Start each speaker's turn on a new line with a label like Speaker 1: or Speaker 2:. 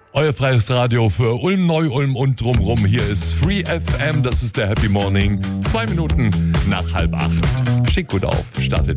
Speaker 1: Euer freies Radio für Ulm, Neu-Ulm und drumrum. Hier ist Free FM, das ist der Happy Morning. 2 Minuten nach 7:30. Steht gut auf, startet